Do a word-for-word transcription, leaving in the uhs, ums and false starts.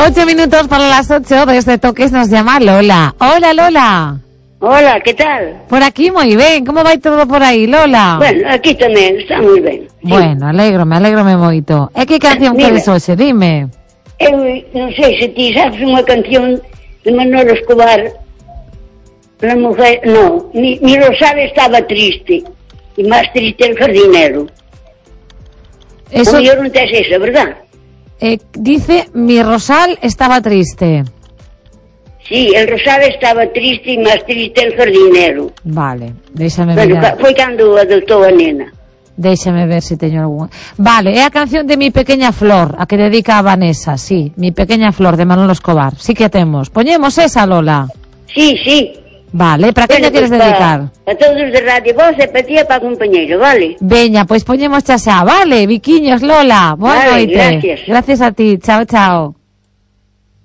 Ocho minutos para las ocho, desde Toques nos llama Lola. Hola, Lola. Hola, ¿qué tal? Por aquí moi ben, como vai todo por aí, Lola? Bueno, aquí tamén, está moi ben. Sí. Bueno, alégrome, alégrome moito. E que canción Mira, queres hoxe, dime? Eu non sei se ti sabes unha canción de Manolo Escobar, la mujer, no, mi, mi Rosal estaba triste, e máis triste el jardinero. Eso, O mellor non tes esa, verdad? eh, dice, mi Rosal estaba triste. Sí, el Rosal estaba triste e máis triste el jardinero. Vale, déxame Bueno, mirar. ca- foi cando adoptou a nena. Déxame ver se teño algún. Vale, é a canción de Mi Pequeña Flor, a que dedica a Vanessa, sí, Mi Pequeña Flor de Manolo Escobar. Sí que a temos. Poñemos esa, Lola. Sí, sí. Vale, para que Bueno, lle queres pues, dedicar? Pa, pa todos de Radio Voz e pa ti e pa compañeiro, vale? Veña, pois poñemos xa xa, vale, biquiños, Lola. Boa Vale, noite. gracias. Gracias a ti. Chao, chao.